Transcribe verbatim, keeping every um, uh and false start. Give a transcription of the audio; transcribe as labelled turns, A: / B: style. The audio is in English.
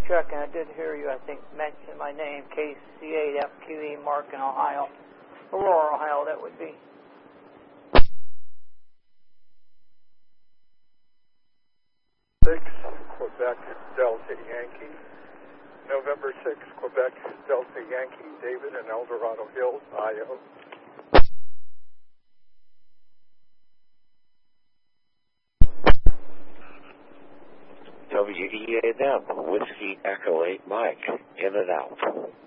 A: Chuck, and I did hear you, I think, mention my name, K C eight F Q E, Mark in Ohio. Aurora, Ohio, that would be.
B: six, Quebec, Delta Yankee. November sixth, Quebec, Delta Yankee, David in El Dorado Hills, Iowa.
C: W E A M, Whiskey Echo eight Mike, in and out.